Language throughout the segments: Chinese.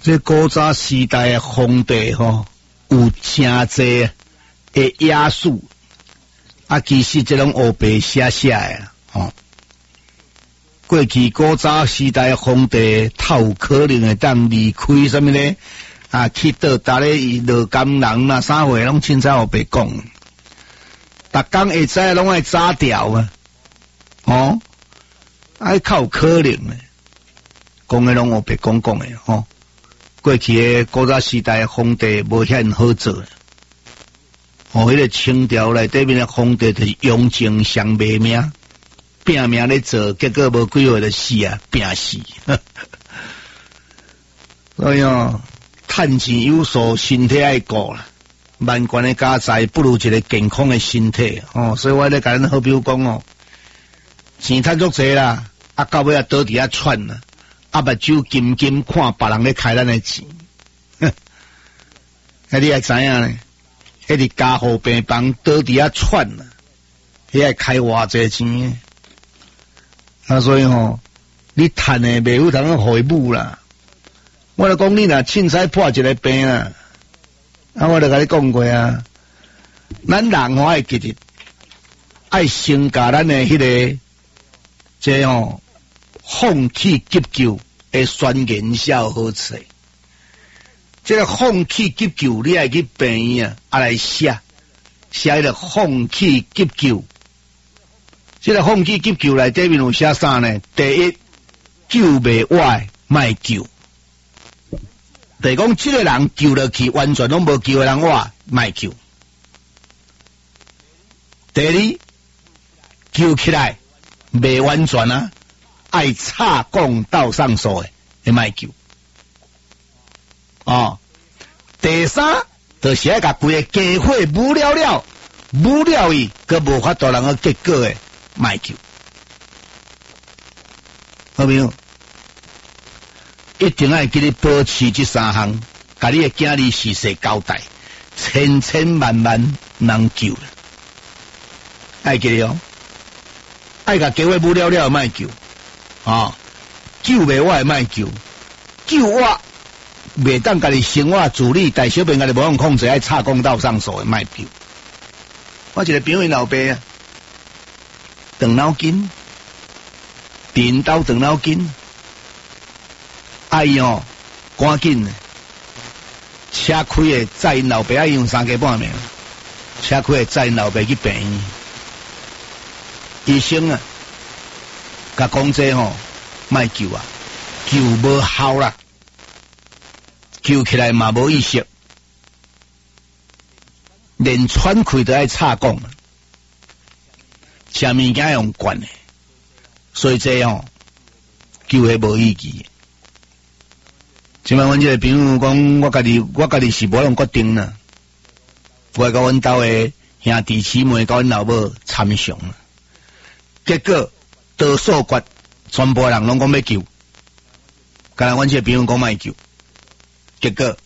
这古早时代的皇帝吼，有真济的野史，其实这种黑白写的吼。过去古早时代的皇帝，他有可能会当离开什么呢？去到达咧落甘人啦，啥货拢凊彩黑白讲，逐工会知拢爱炸掉啊！较有可能诶，讲诶拢黑白讲诶吼。过去诶古早时代诶皇帝无遐好做，迄个清朝内底面诶皇帝就是雍正上卖命，拼命咧做，结果无几月就死啊，拼死。所以趁钱有数，身体爱顾啦。万贯的家财不如一个健康的身体所以我咧甲恁好比如讲钱趁足济啦，到尾倒伫遐窜啦，目睭金金看别人咧开咱的钱，你也知影咧，迄个家户病房倒伫遐窜啦，迄爱开偌济钱所以你趁的袂有通互伊母啦。我就讲你若凊彩破一个病啊，我就甲你讲过咱人爱记得爱先甲咱的迄个这放弃急救的宣言效好处。这个放弃急救，你爱去病院来写迄个放弃急救。这个放弃急救内底面有写啥呢？第一，救袂活莫救。就是讲，这个人救落去，完全拢无救的人活，莫救。第二，救起来未完全爱插讲到上诉的，会莫救。第三，就是要甲规个家伙舞了伊，佮无法度人个结果的，莫救。好朋友。一定要记得保持这三项，甲你的囝儿事实交代，千千万万能救。爱记得爱甲家伙舞了莫救救袂活莫救，救我袂当家己生活自理，大小便家己无用控制，爱插公道上诉的莫救。我一个朋友老爸动脑筋，颠倒动脑筋。赶紧车开的载因老爸用3个半暝，车开的载因老爸去病院，医生甲讲这莫救救无效啦，救起来嘛无意识，连喘气都爱插讲，吃物件用惯的，所以这救迄无意义。即摆阮这个朋友讲，我家己是无能决定啦。我甲阮兜的兄弟姊妹甲阮老母参详啦，结果多数决全部人拢讲要救，敢若阮这个朋友讲莫救，结果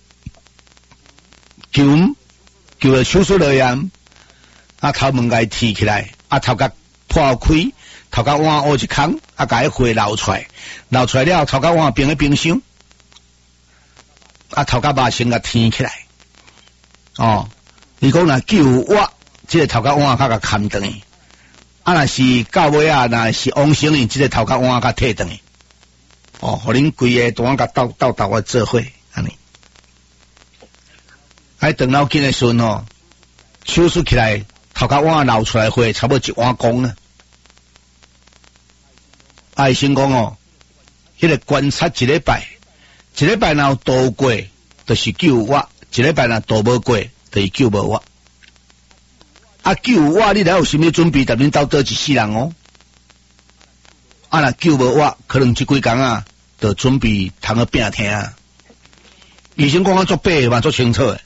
救了手术了样，头门甲伊提起来，头壳破开，头壳碗乌一空，甲伊血流出来了，头壳碗冰在冰箱。头壳肉先甲天起来，你讲若救我，这个头壳碗较甲砍断去，若是到尾若是王生人，这个头壳碗较退断去，互恁规个单甲斗我做伙，安尼。动脑筋的时阵手术起来，头壳碗流出来血差不多1碗公啊。医生讲迄个观察1礼拜。1礼拜若渡过，就是救我；1礼拜若渡无过，就是救无我。救我，你了有啥物准备？踮恁兜倒一世人若救无我，可能这几工就准备通去拼听。医生讲作白嘛，作清楚的。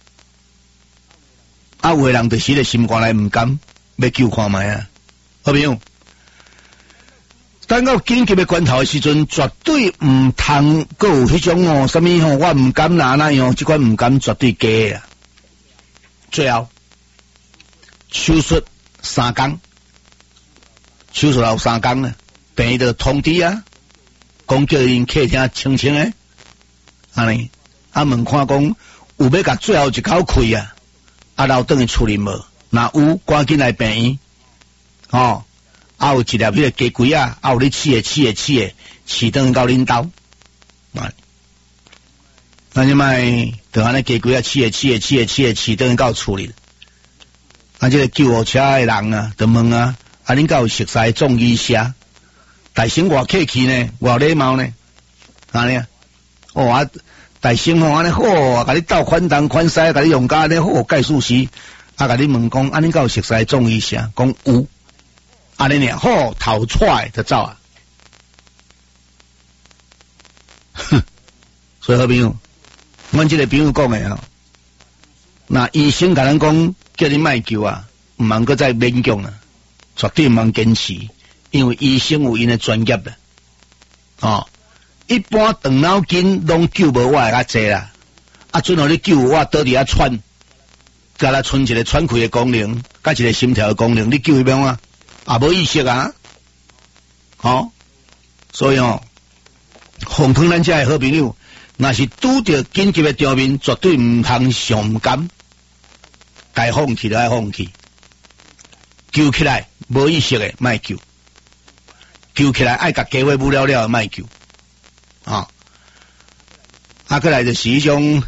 有的人就是咧心肝内毋甘，要救看卖好朋友。等到紧急的关头的时阵，绝对唔通阁有迄种什么我唔敢那样，这款唔敢绝对假的。最后手术3天，手术了3天病院就通知讲叫因客厅清清的安尼，问看讲有要甲最后一口开啊，留等于处理无，若有赶紧来病院，有一粒迄个鸡龟有咧饲等到恁兜，那即摆就安尼鸡龟饲等到处理。即个救护车的人就问恁敢有熟悉中医社？大生偌客气呢，偌礼貌呢，安尼大生安尼好，甲你斗款东款西，甲你用甲安尼好介绍时，甲你问讲恁敢有熟悉中医社？讲有，安尼呢好头出来就走哼，所以好朋友，阮即个朋友讲的那医生甲咱讲叫你莫救毋通搁再勉强绝对毋通坚持，因为医生有因的专业一般动脑筋拢救无我较济啦，准互你救我倒伫喘，甲咱剩一个喘气的功能，甲一个心跳的功能，你救迄边无意识所以奉劝咱遮的好朋友，若是拄着紧急的场面，绝对毋通上甘，该放弃就爱放弃，救起来无意识的莫救，救起来爱甲家伙不了了莫救。过来就是迄种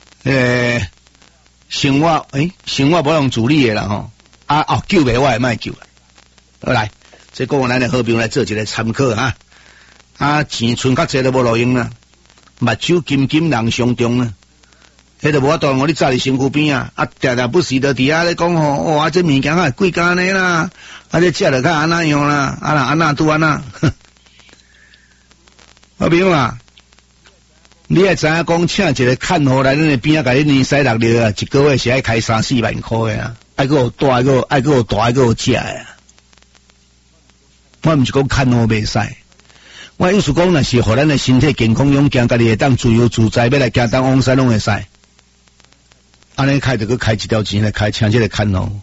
生活保养助理的啦救袂我莫救好来，这个咱的好朋友来做一个参考钱存较济都无路用啦，目睭金人上中啦，迄就无法度我你早伫身躯边定不时就伫咧讲这物件贵甲安尼啦，这食着较安那样啦，安那拄安那。好朋友你也知影讲，请一个看护来恁的边甲你年洗6日一个月是爱开3-4万块的爱个有大，爱个有大，爱个有食的我毋是讲看护袂使，我意思讲，若是互咱的身体健康勇健，家己会当自由自在，要来行东往西拢会使。安尼开就去开一条钱来开，请这个看护。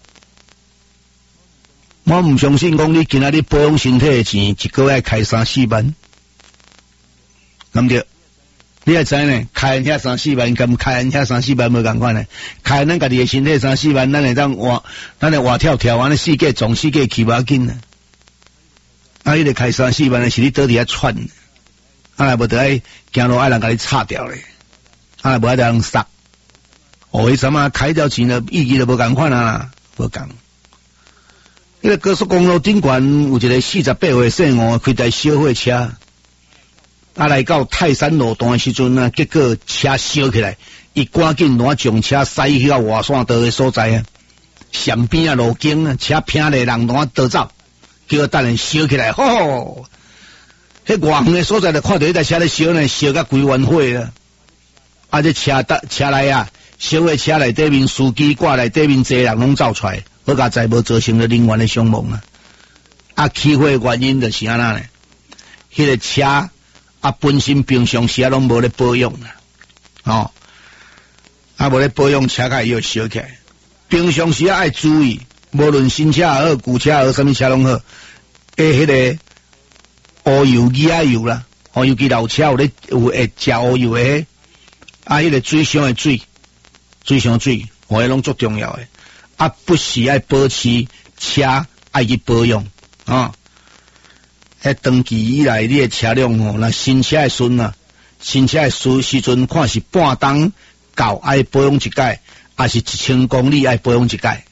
我毋相信讲你今仔日保养身体的钱，一个月开3-4万，咁对。你也知呢，开遐3-4万，跟开遐3-4万无共款呢。开咱家己的身体3-4万，咱会当活跳跳，安尼世界撞世界去无要紧呢。迄个开3-4万的是你倒伫遐喘，无得爱行路爱人甲你插掉咧，无爱人杀。为什么开条钱的意义就无共款无共。迄个高速公路顶悬有一个48岁姓吴开台小货车。来到泰山路段的时阵结果车烧起来，伊赶紧拿将车驶去到外线道的所在山边路径车拼咧人拿倒走，结果等人烧起来，迄外远的所在就看到迄台车咧烧呢，烧甲规完火啦。这车内烧的车内底面司机挂内底面坐人拢走出来，好佳在无造成了人员的伤亡起火的原因就是安那呢？迄个车。本身平常时拢无咧保养无咧保养车开又烧起来。平常时爱注意，无论新车也好，旧车也好，什么车拢好，迄个乌油、机油啦，尤其老车有会食乌油的迄个水箱的水箱水，迄拢足重要的。不时爱保持车爱去保养长期以来，你的车辆若新车的新车的时阵看是半冬到爱保养一届，还是1000公里爱保养一届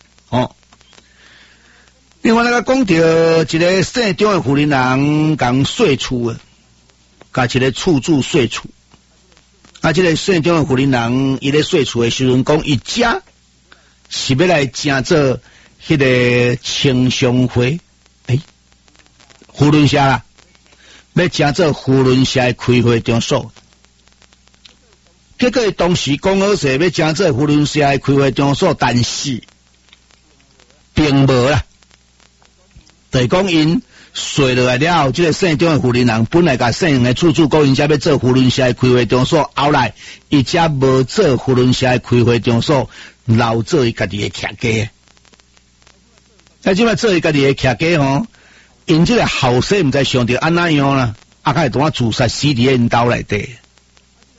另外讲到一个姓张的妇人人讲税厝甲一个厝主税厝这个姓张的妇人人伊咧税厝的时阵讲，伊家是要来正做迄个清商会。扶轮社啦，要正做扶轮社的开会场所，结果当时讲好势要正做扶轮社的开会场所，但是并无啦。就是讲因税落来了后，这个姓张的妇人人本来甲姓杨的厝主讲，因遮要做扶轮社的开会场所，后来伊遮无做扶轮社的开会场所，留做伊家己的徛家。即摆做伊家己的徛家因这个后生毋知想着安那样啦，会当自杀死伫因兜内底。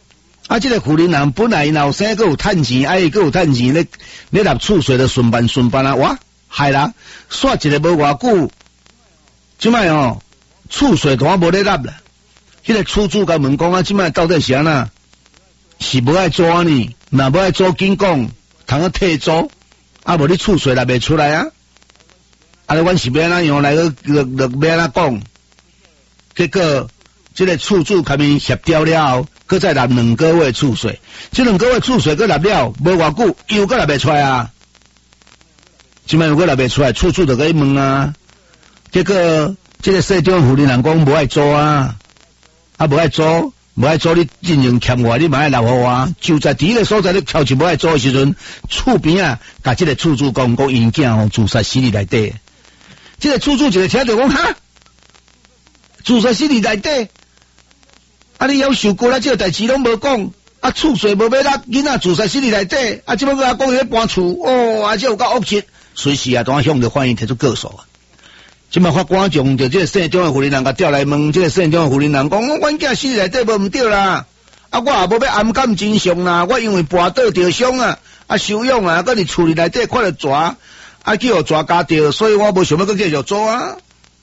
啊，这个富人人本来老生个有趁钱，哎，个有趁钱咧纳厝税的顺办啊，哇，害啦，煞一个无偌久，即摆哦，厝税都无咧纳啦。迄个厝主甲问讲啊，即摆到底是安那？是无爱租啊呢？若无爱租紧讲，通个退租，啊，无你厝税纳袂出来啊？啊，阮是要安怎样来个要安怎讲？结果这个厝主甲面协调了后，搁再纳2个月厝税，这2个月厝税搁纳了，无偌久又搁纳袂出来啊！即摆又搁纳袂出来，厝主就甲伊问啊，结果这个市长富人人讲无爱租啊，啊无爱租，你进行欠我，你嘛爱留互我。就在第一个所在，你超市无爱租的时阵，厝边啊，甲这个厝主讲因囝吼自杀死伫内底。这个厝主一个听着讲哈，自杀死伫内底，啊你要受过啦，这个代志拢无讲，啊厝税无要纳，囡仔自杀死伫内底，啊即摆个讲要搬厝，哦，啊这有够恶质，随时啊，当向着法院提出告诉啊。即摆法官将着这个县长的富人人甲调来问，这个县长的富人人讲，阮囝死内底无毋对啦，啊我也无要暗感真相啦，我因为跋倒着伤啊，啊收养啊，搁伫厝里内底看着蛇，啊去互蛇咬着，所以我无想要搁继续做啊。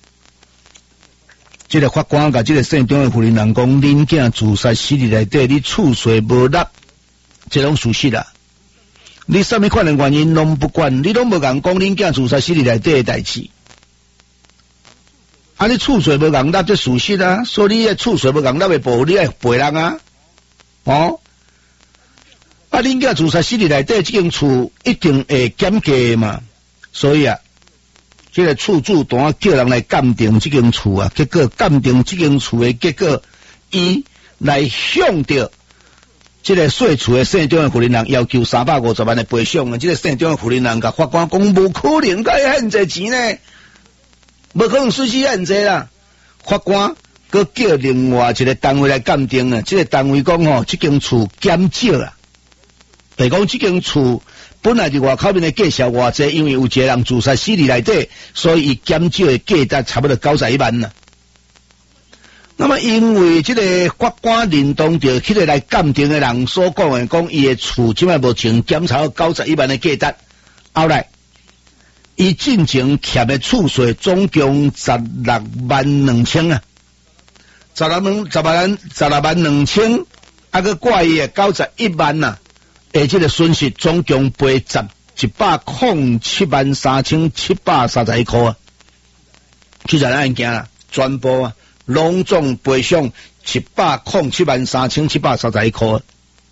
这个法官甲这个县长的富人人讲，恁囝自杀死伫内底，你厝税无纳，这种事实啦。你什么款的原因拢不管，你拢无共讲恁囝自杀死伫内底的代志。啊！你厝税无共纳这事实啊，所以你的厝税无共纳的部分，你爱赔人啊！哦，啊！恁囝自杀死伫内底，这间厝一定会减价嘛。所以啊，这个厝主当叫人来鉴定这间厝啊，结果鉴定这间厝的结果，伊来向着这个税厝的县长的富人人要求350万的赔偿啊！这个县长的富人人甲法官讲，无可能甲遐济钱呢。无可能损失遐济啦！法官佮叫另外一个单位来鉴定啊，这个单位讲吼，这间厝减少啦。比讲这间厝本来伫外口面的价值偌济，因为有一个人自杀死伫内底，所以伊减少的价值差不多91万啦。那么因为这个法官认同着迄个来鉴定的人所讲的，讲伊的厝即摆目前减超91万的价值，后来。伊进前欠的厝税总共16万2千啊，16万2千，啊个怪伊的91万呐，而这个损失总共赔1073731块啊，这个案件啦，全部啊拢总赔偿1073731块。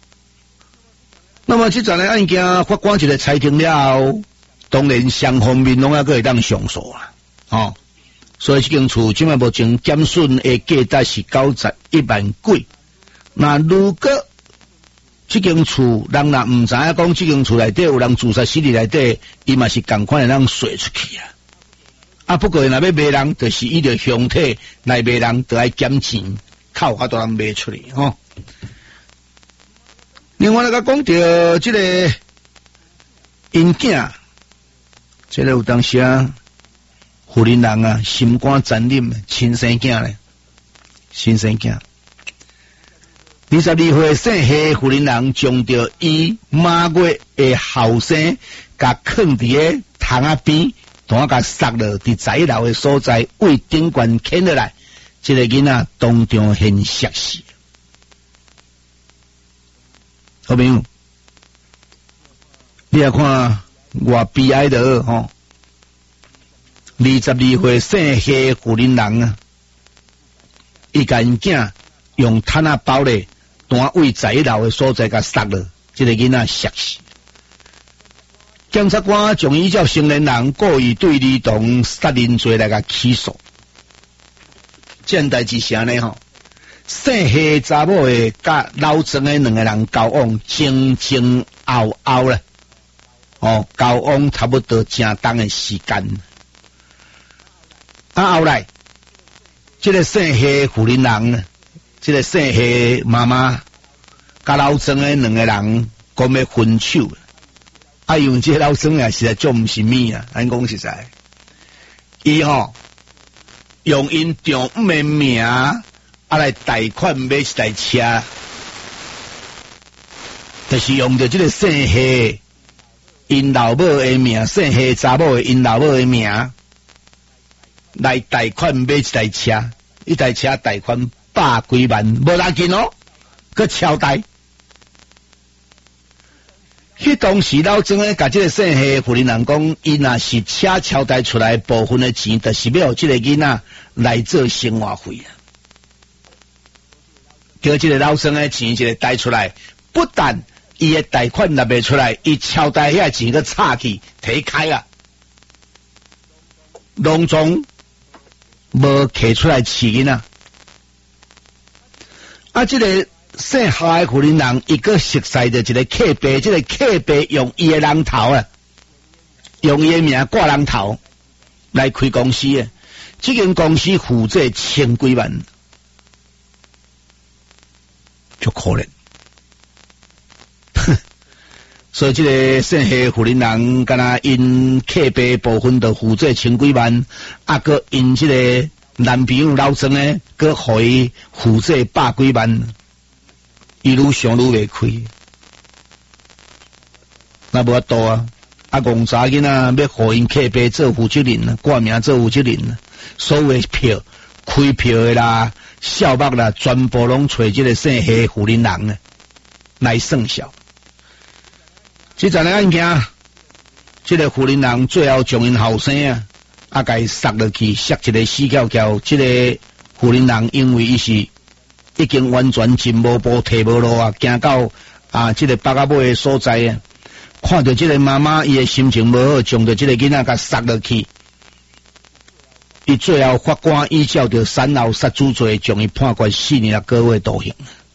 那么这桩案件法官一个裁定了后。当然，双方面拢还可以当上诉啊，哦，所以这间厝即摆目前减损的价值是91万几。那如果这间厝人若唔知影讲这间厝内底有人自杀死伫内底，伊嘛是共款的人说出去啊。啊，不过若要卖人，就是伊着凶体来卖人，着爱减钱，靠较多人卖出去吼。另外来讲到这个因囝。这个有当时啊，富人人啊，心肝残忍，亲生囝咧，亲生囝。22岁姓夏富人人，将着伊马月的后生，甲放伫个窗仔边，当甲杀了伫宅楼的所在，为顶悬牵落来，这个囡仔当场现杀死。好朋友，你来看。我悲哀的吼，22岁姓夏富人人啊，伊甲因囝用炭仔包咧，单位在楼的所在甲杀了，这个囡仔杀死。检察官将依照成年人故意对儿童杀人罪来甲起诉。这件代志是安尼吼，姓夏查某的甲老庄的2个人交往，前后咧。哦，交往差不多正当的时间，啊，后来这个姓夏富人人，这个姓夏妈妈，甲老庄的2个人讲要分手，啊，因为这个老庄啊实在做唔是物啊，咱讲实在，伊吼用因丈夫的名啊来贷款买一台车， 就是用着这个姓夏因老母的名，姓夏查某的因老母的名来贷款买一台车，一台车贷款100几万，无要紧哦，佮超贷。迄当时老曾咧，甲即个姓夏妇人人讲，伊若是车超贷出来部分的钱，就是要即个囡仔来做生活费啊。叫即个老曾的钱一个贷出来，不但伊的贷款拿袂出来，伊超贷遐钱个插去摕开啊，拢总无摕出来饲囡仔。啊，即个姓夏的妇人人，伊个熟悉着一个客爸，即个客爸用伊的人头啊，用伊的名挂人头来开公司啊，这间公司负债1000几万，就可怜。所以这个姓夏妇人人，敢若因客爸部分的负债1000几万，啊，个因这个男朋友老曾呢，个互伊负债100几万，伊愈想愈袂开，那无法度啊！啊，戆查囡仔要互因客爸做负责人啊，挂名做负责人啊，所有的票、开票的啦、扫目啦，全部拢找这个姓夏妇人人啊来算账。这阵案件，这个妇人人最后将因后生啊，甲伊杀落去，杀一个死翘翘。这个妇人人因为伊是已经完全进无步、退无路啊，行到这个北啊尾的所在啊，看到这个妈妈伊的心情无好，将着这个囡仔甲杀落去。伊最后法官依照着3后杀主罪，将伊判决4年6个月徒刑。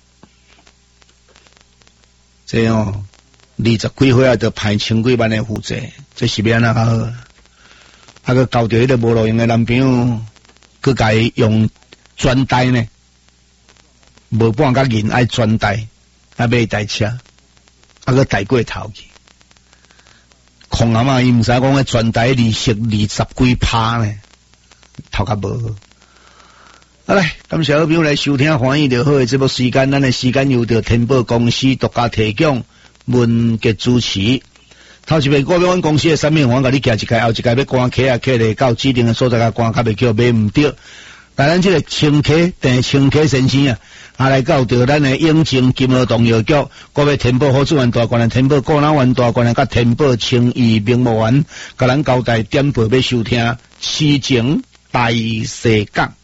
这哦。20几岁啊，就判1000几万的负债，这是要安怎好？啊，个交着迄个无路用的男朋友，佮甲伊用专贷呢，无半甲银爱专贷，啊买台车，啊个贷过头去。空阿妈伊毋知讲个专贷利息20几%呢，头壳无好。好来，感谢好朋友来收听欢喜就好的这部时间，咱的时间由着天宝公司独家提供。文杰主持，头一遍股票阮公司的产品，我甲你寄一届，后一届要关卡啊，卡咧到指定的所在甲关卡袂叫买唔着。但咱这个清卡订清卡先生啊，来到着咱的永靖金罗动药局，各位天宝好主员大官的天宝顾老员大官的甲天宝清义名务员，甲咱交代点报要收听市情大世界。